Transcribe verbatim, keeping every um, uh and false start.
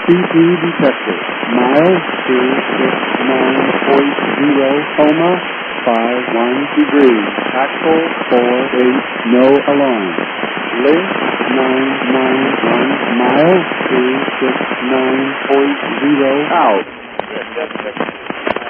C P detected. Miles two six nine point zero, Coma five one degrees. Axle four eight, no alarm. Link nine nine one, Miles two six nine point zero, out.